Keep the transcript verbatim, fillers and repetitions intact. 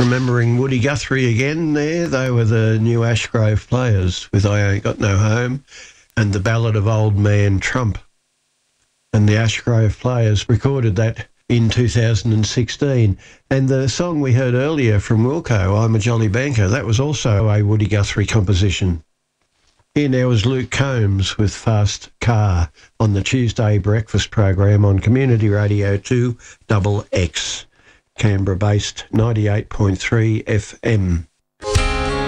remembering Woody Guthrie again there. They were the New Ashgrove Players with I Ain't Got No Home and the Ballad of Old Man Trump. And the Ashgrove Players recorded that in two thousand sixteen. And the song we heard earlier from Wilco, I'm a Jolly Banker, that was also a Woody Guthrie composition. Here now is Luke Combs with Fast Car on the Tuesday breakfast program on Community Radio two X X, Canberra-based ninety-eight point three F M.